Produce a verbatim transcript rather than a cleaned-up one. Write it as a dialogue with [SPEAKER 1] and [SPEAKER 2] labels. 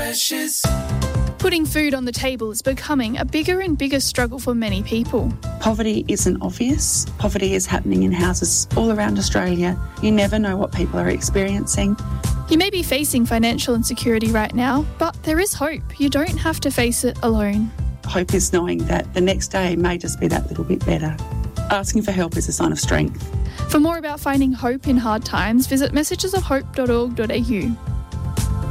[SPEAKER 1] precious.
[SPEAKER 2] Putting food on the table is becoming a bigger and bigger struggle for many people.
[SPEAKER 3] Poverty isn't obvious. Poverty is happening in houses all around Australia. You never know what people are experiencing.
[SPEAKER 2] You may be facing financial insecurity right now, but there is hope. You don't have to face it alone.
[SPEAKER 3] Hope is knowing that the next day may just be that little bit better. Asking for help is a sign of strength.
[SPEAKER 2] For more about finding hope in hard times, visit messages of hope dot org dot a u.